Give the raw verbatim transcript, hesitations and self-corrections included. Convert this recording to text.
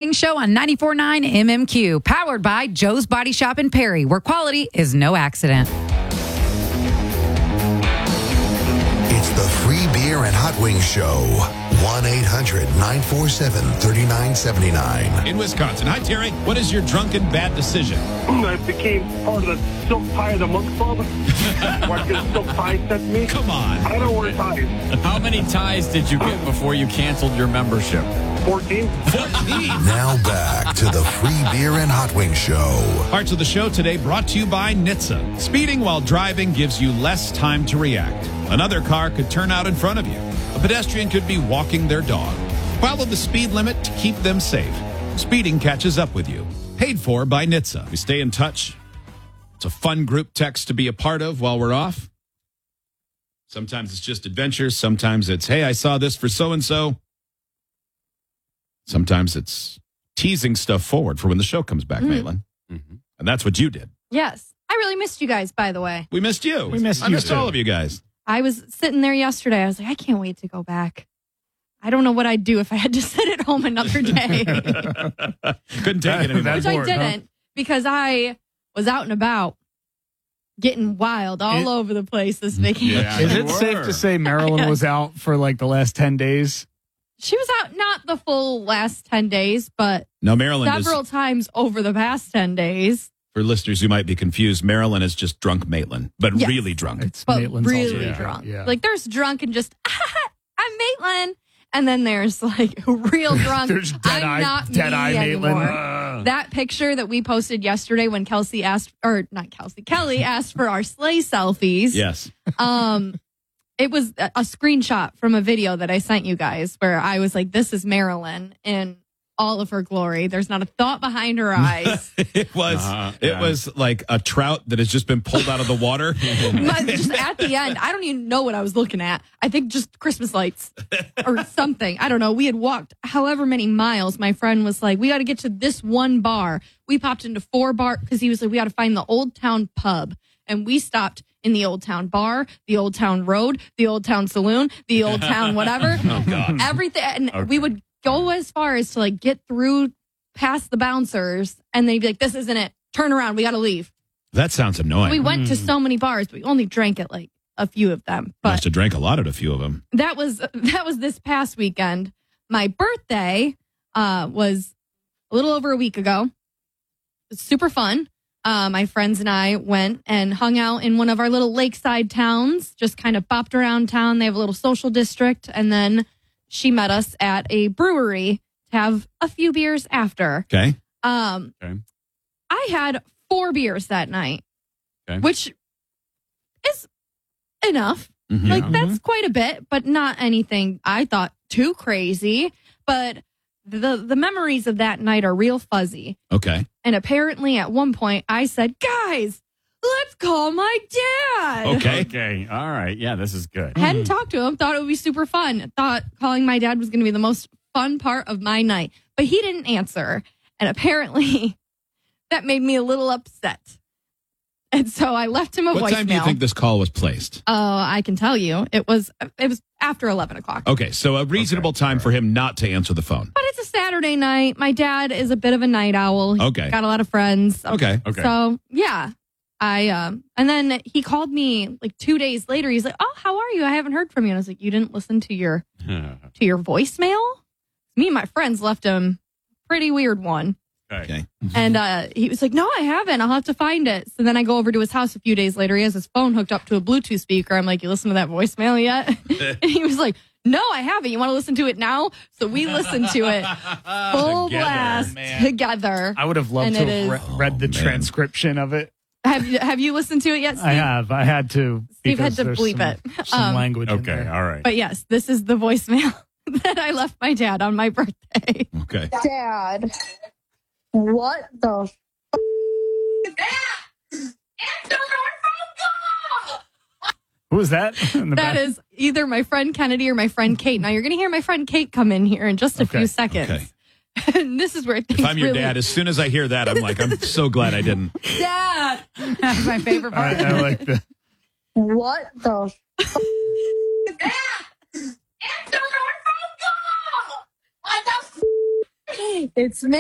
Wing Show on ninety-four point nine M M Q, powered by Joe's Body Shop in Perry, where quality is no accident. It's the Free Beer and Hot Wings Show. one eight hundred nine four seven three nine seven nine. In Wisconsin. Hi, Terry. What is your drunken bad decision? I became part of the silk tie of the monk club. What did silk tie sent me? Come on. I don't wear ties. How many ties did you get before you canceled your membership? fourteen. fourteen. Now back to the Free Beer and Hot Wings Show. Parts of the show today brought to you by N H T S A. Speeding while driving gives you less time to react. Another car could turn out in front of you. A pedestrian could be walking their dog. Follow the speed limit to keep them safe. Speeding catches up with you. Paid for by N H T S A. We stay in touch. It's a fun group text to be a part of while we're off. Sometimes it's just adventures. Sometimes it's, hey, I saw this for so-and-so. Sometimes it's teasing stuff forward for when the show comes back, mm. Maitland. Mm-hmm. And that's what you did. Yes. I really missed you guys, by the way. We missed you. We missed I you missed too. all of you guys. I was sitting there yesterday. I was like, I can't wait to go back. I don't know what I'd do if I had to sit at home another day. Couldn't take it anymore. Which I didn't, huh? Because I was out and about getting wild all it, over the place this vacation. Yeah, Is it were. safe to say Marilyn was out for like the last ten days? She was out not the full last ten days, but no, Marilyn several is, times over the past ten days. For listeners who might be confused, Marilyn is just drunk Maitland, but yes. really drunk. It's but Maitland's really also, drunk. Yeah. Like there's drunk and just, ah, I'm Maitland. And then there's like real drunk. There's dead I'm eye, not dead me eye anymore. Maitland. Uh. That picture that we posted yesterday when Kelsey asked, or not Kelsey, Kelly asked for our sleigh selfies. Yes. Um, it was a, a screenshot from a video that I sent you guys where I was like, this is Marilyn in all of her glory. There's not a thought behind her eyes. it was uh, it yeah. was like a trout that has just been pulled out of the water. But just at the end, I don't even know what I was looking at. I think just Christmas lights or something. I don't know. We had walked however many miles. My friend was like, we got to get to this one bar. We popped into four bar because he was like, we got to find the Old Town pub. And we stopped in the Old Town bar, the Old Town road, the Old Town saloon, the Old Town whatever. Oh, God. Everything. And okay. we would go as far as to like get through past the bouncers and they'd be like, this isn't it. Turn around. We got to leave. That sounds annoying. We went mm. to so many bars, but we only drank at like a few of them. But must have drank a lot at a few of them. That was that was this past weekend. My birthday uh, was a little over a week ago. It was super fun. Uh, my friends and I went and hung out in one of our little lakeside towns, just kind of bopped around town. They have a little social district. And then she met us at a brewery to have a few beers after. Okay. Um, okay. I had four beers that night, okay. which is enough. Mm-hmm. Like, yeah. that's quite a bit, but not anything I thought too crazy. But the the memories of that night are real fuzzy. Okay. And apparently at one point I said, guys, let's call my dad. Okay. Okay. All right. Yeah, this is good. I hadn't talked to him. Thought it would be super fun. Thought calling my dad was going to be the most fun part of my night. But he didn't answer. And apparently that made me a little upset. And so I left him a what voicemail. What time do you think this call was placed? Oh, uh, I can tell you. It was it was after eleven o'clock. Okay, so a reasonable okay. time right. for him not to answer the phone. But it's a Saturday night. My dad is a bit of a night owl. He's okay. got a lot of friends. Okay. Okay. So, yeah. I um and then he called me like two days later. He's like, "Oh, how are you? I haven't heard from you." And I was like, "You didn't listen to your to your voicemail?" Me and my friends left him a pretty weird one. Okay. And uh, he was like, "No, I haven't. I'll have to find it." So then I go over to his house a few days later. He has his phone hooked up to a Bluetooth speaker. I'm like, "You listen to that voicemail yet?" And he was like, "No, I haven't. You want to listen to it now?" So we listened to it full together, blast man. together. I would have loved And to it have is- re- read the Oh, man. transcription of it. Have you have you listened to it yet, Steve? I have. I had to. Steve had because to there's bleep some, it. Some Um, language. in Okay. there. All right. But yes, this is the voicemail that I left my dad on my birthday. Okay. Dad, what the f- Who was that? In the That back? is either my friend Kennedy or my friend Kate. Now you're going to hear my friend Kate come in here in just a Okay. few seconds. Okay. And this is where things If I'm your really... dad, as soon as I hear that, I'm like, I'm so glad I didn't. Dad! That's my favorite part. I, I like the. what the f- It's me.